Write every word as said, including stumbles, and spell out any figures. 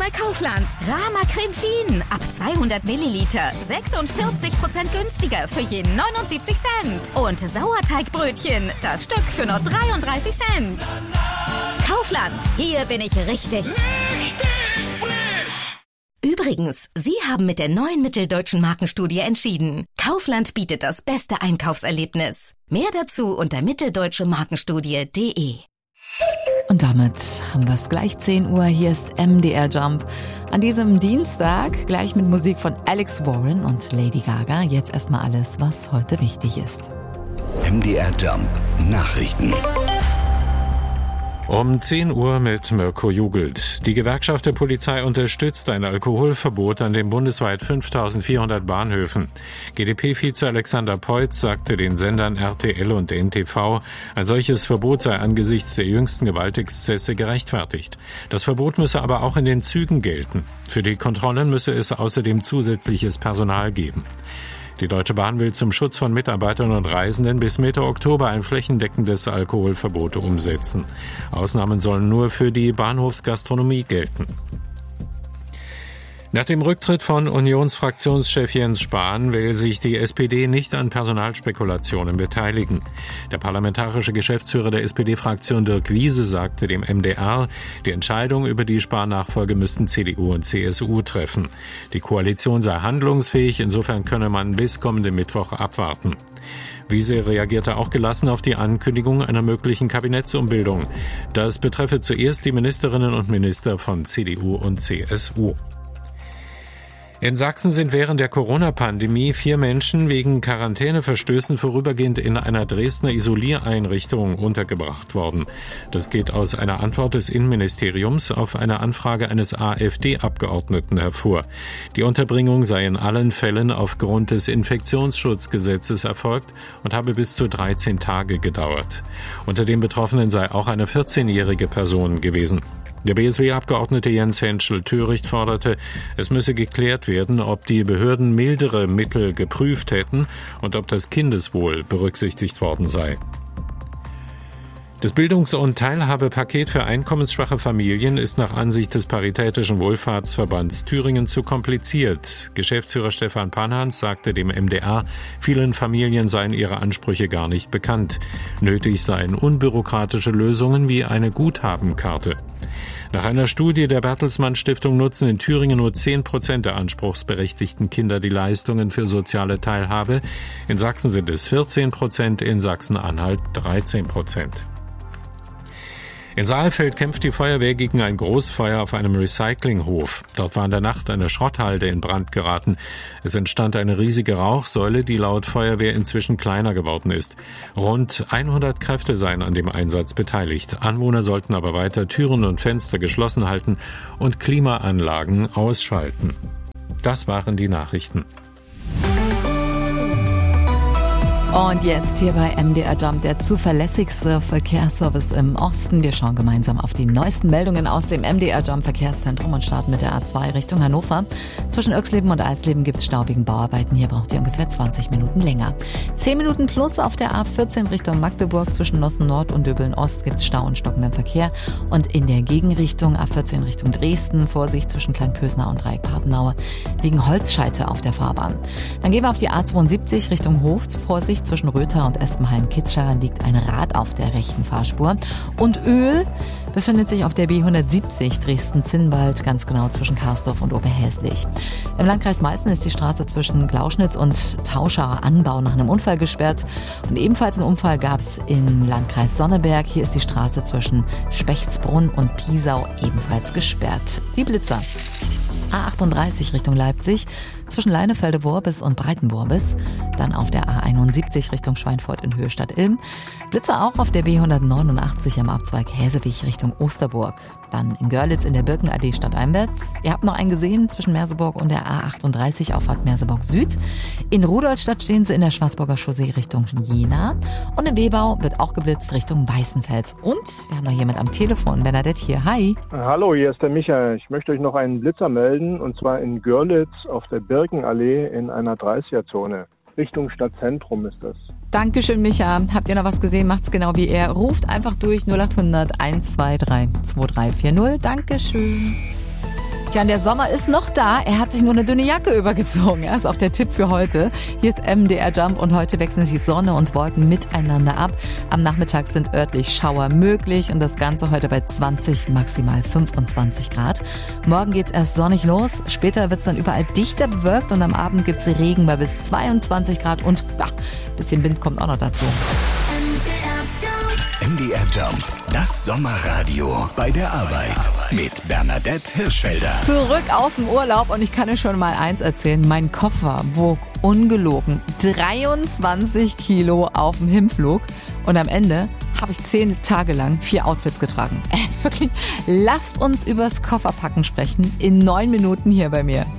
bei Kaufland. Rama Creme Fien ab zweihundert Milliliter. sechsundvierzig Prozent günstiger für je neunundsiebzig Cent. Und Sauerteigbrötchen, das Stück für nur dreiunddreißig Cent. Kaufland, hier bin ich richtig. Richtig frisch! Übrigens, Sie haben mit der neuen Mitteldeutschen Markenstudie entschieden. Kaufland bietet das beste Einkaufserlebnis. Mehr dazu unter mitteldeutsche markenstudie punkt de. Und damit haben wir es gleich zehn Uhr. Hier ist M D R Jump. An diesem Dienstag gleich mit Musik von Alex Warren und Lady Gaga. Jetzt erstmal alles, was heute wichtig ist. M D R Jump Nachrichten. Um zehn Uhr mit Mirko Jugelt. Die Gewerkschaft der Polizei unterstützt ein Alkoholverbot an den bundesweit fünftausendvierhundert Bahnhöfen. G d P-Vize Alexander Peutz sagte den Sendern R T L und N T V, ein solches Verbot sei angesichts der jüngsten Gewaltexzesse gerechtfertigt. Das Verbot müsse aber auch in den Zügen gelten. Für die Kontrollen müsse es außerdem zusätzliches Personal geben. Die Deutsche Bahn will zum Schutz von Mitarbeitern und Reisenden bis Mitte Oktober ein flächendeckendes Alkoholverbot umsetzen. Ausnahmen sollen nur für die Bahnhofsgastronomie gelten. Nach dem Rücktritt von Unionsfraktionschef Jens Spahn will sich die S P D nicht an Personalspekulationen beteiligen. Der parlamentarische Geschäftsführer der S P D-Fraktion Dirk Wiese sagte dem M D R, die Entscheidung über die Spahn-Nachfolge müssten C D U und C S U treffen. Die Koalition sei handlungsfähig, insofern könne man bis kommenden Mittwoch abwarten. Wiese reagierte auch gelassen auf die Ankündigung einer möglichen Kabinettsumbildung. Das betreffe zuerst die Ministerinnen und Minister von C D U und C S U. In Sachsen sind während der Corona-Pandemie vier Menschen wegen Quarantäneverstößen vorübergehend in einer Dresdner Isoliereinrichtung untergebracht worden. Das geht aus einer Antwort des Innenministeriums auf eine Anfrage eines AfD-Abgeordneten hervor. Die Unterbringung sei in allen Fällen aufgrund des Infektionsschutzgesetzes erfolgt und habe bis zu dreizehn Tage gedauert. Unter den Betroffenen sei auch eine vierzehnjährige Person gewesen. Der B S W-Abgeordnete Jens Henschel-Töricht forderte, es müsse geklärt werden, ob die Behörden mildere Mittel geprüft hätten und ob das Kindeswohl berücksichtigt worden sei. Das Bildungs- und Teilhabepaket für einkommensschwache Familien ist nach Ansicht des Paritätischen Wohlfahrtsverbands Thüringen zu kompliziert. Geschäftsführer Stefan Panhans sagte dem M D R, vielen Familien seien ihre Ansprüche gar nicht bekannt. Nötig seien unbürokratische Lösungen wie eine Guthabenkarte. Nach einer Studie der Bertelsmann Stiftung nutzen in Thüringen nur zehn Prozent der anspruchsberechtigten Kinder die Leistungen für soziale Teilhabe. In Sachsen sind es vierzehn Prozent, in Sachsen-Anhalt dreizehn Prozent. In Saalfeld kämpft die Feuerwehr gegen ein Großfeuer auf einem Recyclinghof. Dort war in der Nacht eine Schrotthalde in Brand geraten. Es entstand eine riesige Rauchsäule, die laut Feuerwehr inzwischen kleiner geworden ist. Rund hundert Kräfte seien an dem Einsatz beteiligt. Anwohner sollten aber weiter Türen und Fenster geschlossen halten und Klimaanlagen ausschalten. Das waren die Nachrichten. Und jetzt hier bei M D R Jump, der zuverlässigste Verkehrsservice im Osten. Wir schauen gemeinsam auf die neuesten Meldungen aus dem M D R Jump Verkehrszentrum und starten mit der A zwei Richtung Hannover. Zwischen Oechsleben und Alsleben gibt es staubigen Bauarbeiten. Hier braucht ihr ungefähr zwanzig Minuten länger. zehn Minuten plus auf der A vierzehn Richtung Magdeburg. Zwischen Nossen Nord und Döbeln Ost gibt es Stau und stockenden Verkehr. Und in der Gegenrichtung A vierzehn Richtung Dresden, Vorsicht zwischen Kleinpösner und Dreieck-Partenaue, liegen Holzscheite auf der Fahrbahn. Dann gehen wir auf die A zweiundsiebzig Richtung Hof. Vorsicht zwischen Röther und Espenhain-Kitscher liegt ein Rad auf der rechten Fahrspur. Und Öl befindet sich auf der B hundertsiebzig Dresden-Zinnwald, ganz genau zwischen Karsdorf und Oberhäslich. Im Landkreis Meißen ist die Straße zwischen Glauschnitz und Tauscher Anbau nach einem Unfall gesperrt. Und ebenfalls einen Unfall gab es im Landkreis Sonneberg. Hier ist die Straße zwischen Spechtsbrunn und Piesau ebenfalls gesperrt. Die Blitzer. A achtunddreißig Richtung Leipzig, zwischen Leinefelde-Worbis und Breitenworbis. Dann auf der A einundsiebzig Richtung Schweinfurt in Höhe Stadt-Ilm. Blitzer auch auf der B hundertneunundachtzig am Abzweig Häsewig Richtung Osterburg. Dann in Görlitz in der Birkenallee stadteinwärts. Ihr habt noch einen gesehen zwischen Merseburg und der A achtunddreißig Auffahrt Merseburg Süd. In Rudolstadt stehen sie in der Schwarzburger Chaussee Richtung Jena. Und im Webau wird auch geblitzt Richtung Weißenfels. Und wir haben noch jemand am Telefon, Bernadette hier. Hi. Hallo, hier ist der Michael. Ich möchte euch noch einen Blitzer melden, und zwar in Görlitz auf der Birkenallee in einer dreißiger-Zone. Richtung Stadtzentrum ist das. Dankeschön, Micha. Habt ihr noch was gesehen? Macht's genau wie er. Ruft einfach durch null acht hundert eins zwei drei zwei drei vier null. Dankeschön. Tja, und der Sommer ist noch da. Er hat sich nur eine dünne Jacke übergezogen. Ja, ist auch der Tipp für heute. Hier ist M D R Jump und heute wechseln sich Sonne und Wolken miteinander ab. Am Nachmittag sind örtlich Schauer möglich und das Ganze heute bei zwanzig, maximal fünfundzwanzig Grad. Morgen geht's erst sonnig los. Später wird's dann überall dichter bewölkt und am Abend gibt's Regen bei bis zweiundzwanzig Grad und ja, bisschen Wind kommt auch noch dazu. M D R Jump, das Sommerradio bei der Arbeit mit Bernadette Hirschfelder. Zurück aus dem Urlaub und ich kann euch schon mal eins erzählen. Mein Koffer wog ungelogen dreiundzwanzig Kilo auf dem Hinflug und am Ende habe ich zehn Tage lang vier Outfits getragen. Äh, wirklich, lasst uns übers Kofferpacken sprechen in neun Minuten hier bei mir.